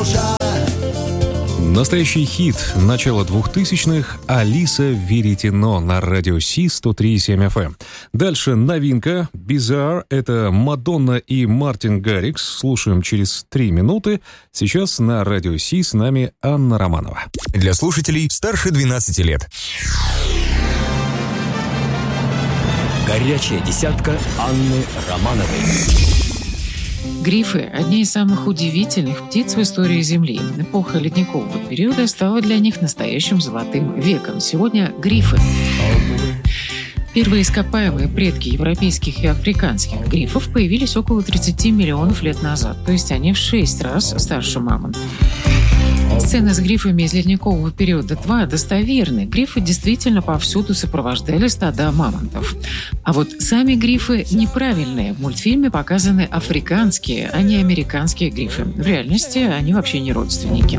душа. Настоящий хит начала 2000-х «Алиса Веретено» на радио Си 103,7 FM. Дальше новинка «Bizarre». Это Мадонна и Мартин Гаррикс. Слушаем через 3 минуты. Сейчас на радио Си с нами Анна Романова. Для слушателей старше 12 лет. Горячая десятка Анны Романовой. Грифы – одни из самых удивительных птиц в истории Земли. Эпоха ледникового периода стала для них настоящим золотым веком. Сегодня грифы. Первые ископаемые предки европейских и африканских грифов появились около 30 миллионов лет назад, то есть они в 6 раз старше мамонтов. Сцены с грифами из ледникового периода 2 достоверны. Грифы действительно повсюду сопровождали стада мамонтов. А вот сами грифы неправильные. В мультфильме показаны африканские, а не американские грифы. В реальности они вообще не родственники.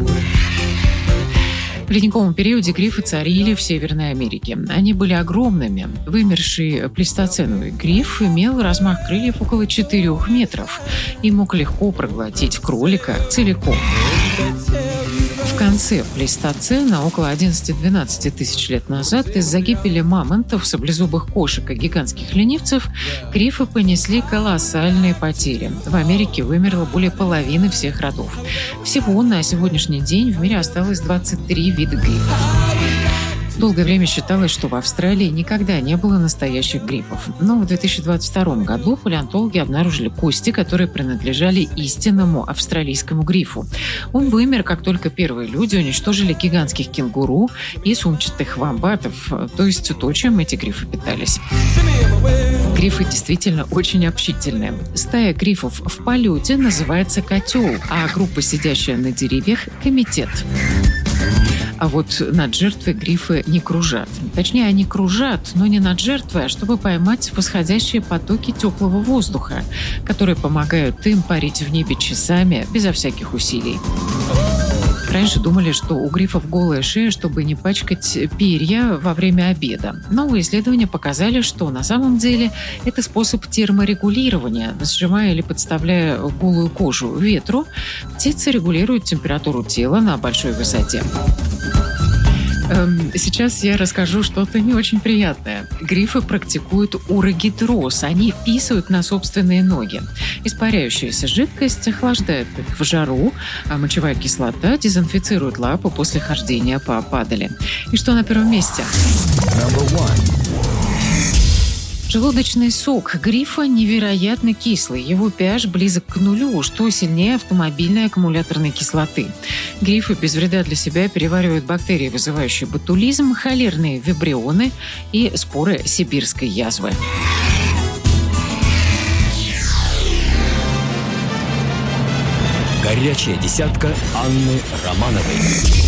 В ледниковом периоде грифы царили в Северной Америке. Они были огромными. Вымерший плейстоценовый гриф имел размах крыльев около 4 метров и мог легко проглотить кролика целиком. В конце плейстоцена, около 11-12 тысяч лет назад, из-за гибели мамонтов, саблезубых кошек и гигантских ленивцев, грифы понесли колоссальные потери. В Америке вымерло более половины всех родов. Всего на сегодняшний день в мире осталось 23 вида грифов. Долгое время считалось, что в Австралии никогда не было настоящих грифов. Но в 2022 году палеонтологи обнаружили кости, которые принадлежали истинному австралийскому грифу. Он вымер, как только первые люди уничтожили гигантских кенгуру и сумчатых вомбатов, то есть то, чем эти грифы питались. Грифы действительно очень общительные. Стая грифов в полете называется котел, а группа, сидящая на деревьях, – комитет. А вот над жертвой грифы не кружат. Точнее, они кружат, но не над жертвой, а чтобы поймать восходящие потоки теплого воздуха, которые помогают им парить в небе часами безо всяких усилий. Раньше думали, что у грифов голая шея, чтобы не пачкать перья во время обеда. Новые исследования показали, что на самом деле это способ терморегулирования. Сжимая или подставляя голую кожу ветру, птицы регулируют температуру тела на большой высоте. Сейчас я расскажу что-то не очень приятное. Грифы практикуют урогидроз. Они писают на собственные ноги. Испаряющаяся жидкость охлаждает их в жару, а мочевая кислота дезинфицирует лапы после хождения по падали. И что на первом месте? Желудочный сок грифа невероятно кислый. Его pH близок к нулю, что сильнее автомобильной аккумуляторной кислоты. Грифы без вреда для себя переваривают бактерии, вызывающие ботулизм, холерные вибрионы и споры сибирской язвы. Горячая десятка Анны Романовой.